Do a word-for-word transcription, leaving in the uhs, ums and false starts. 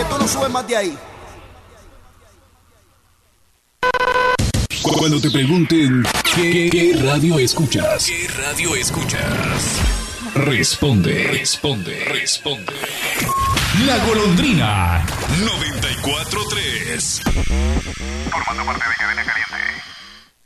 que tú no subes más de ahí. Cuando te pregunten ¿qué, qué radio escuchas? ¿Qué radio escuchas? Responde, responde, responde. La Golondrina noventa y cuatro tres. Formando parte de Cadena Caliente.